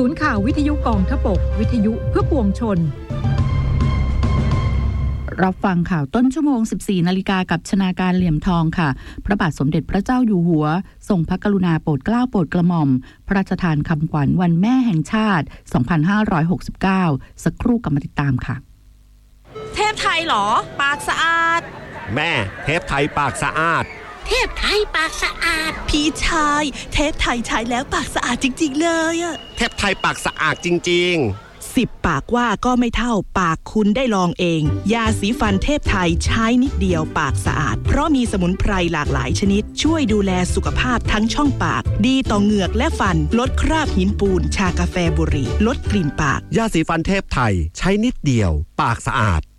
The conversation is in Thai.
ศูนย์ข่าววิทยุกองทพบกวิทยุเพื่อปวงชนรับฟังข่าวต้นชั่วโมง 14 นาฬิกากับชนาการเหลี่ยมทองค่ะพระบาทสมเด็จพระเจ้าอยู่หัวทรงพระกรุณาโปรดเกล้าโปรดกระหม่อมพระราชทานคำขวัญวันแม่แห่งชาติ 2569 สักครู่กลับมาติดตามค่ะเทพไทยเหรอปากสะอาดแม่เทพไทยปากสะอาดเทพไทยปากสะอาดพี่ชายเทพไทยใช้แล้วปากสะอาดจริงๆเลยอะเทพไทยปากสะอาดจริงๆ 10 ปากว่าก็ไม่เท่าปากคุณได้ลองเองยาสีฟันเทพไทยใช้นิดเดียวปากสะอาดเพราะมีสมุนไพรหลากหลายชนิดช่วยดูแลสุขภาพทั้งช่องปากดีต่อเหงือกและฟันลดคราบหินปูนชากาแฟบุหรี่ลดกลิ่นปากยาสีฟันเทพไทยใช้นิดเดียวปากสะอาด